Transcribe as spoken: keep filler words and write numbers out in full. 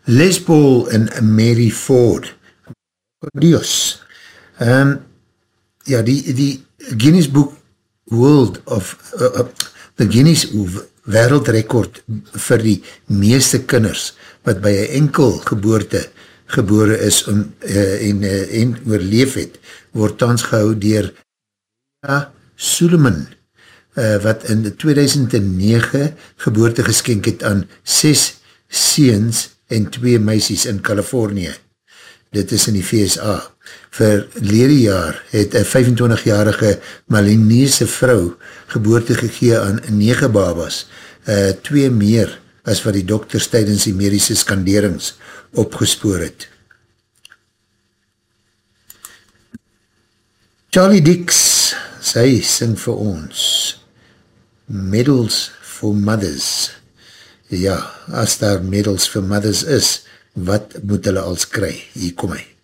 Les Paul en Mary Ford. Dios. Um, ja, die, die Guinness Book World of uh, uh, the Guinness wereldrekord vir die meeste kinders wat by een enkel geboorte gebore is om, uh, en, uh, en oorleef het, word thans gehou dier Suleiman, uh, wat in tweeduisend negen geboorte geskenk het aan ses seuns en twee meisies in Californië. Dit is in die V S A. Verlede jaar het een vyfentwintigjarige Malinese vrou geboorte gegee aan negen babas, uh, twee meer as wat die dokters tydens die medische skanderings opgespoor het. Charlie Dix, sy sing vir ons Medals for Mothers. Ja, as daar medals for mothers is, wat moet hulle als kry? Hier kom hy.